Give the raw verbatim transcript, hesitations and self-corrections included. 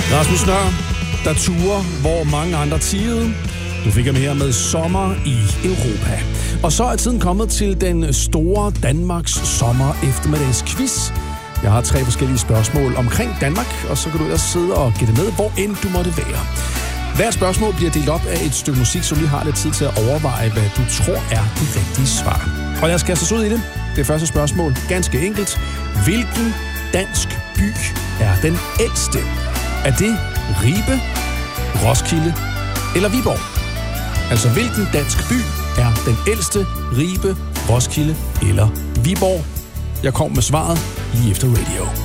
Rasmus Nøhr, der turer, hvor mange andre tigede. Du fik ham her med Sommer i Europa. Og så er tiden kommet til den store Danmarks sommer eftermiddags quiz. Jeg har tre forskellige spørgsmål omkring Danmark, og så kan du ellers sidde og gætte med, hvor end du måtte være. Hver spørgsmål bliver delt op af et stykke musik, så vi har lidt tid til at overveje, hvad du tror er det rigtige svar. Og lad os kaste os ud i det. Det første spørgsmål, ganske enkelt. Hvilken dansk by er den ældste? Er det Ribe, Roskilde eller Viborg? Altså, hvilken dansk by er den ældste? Ribe, Roskilde eller Viborg? Jeg kommer med svaret lige efter radio.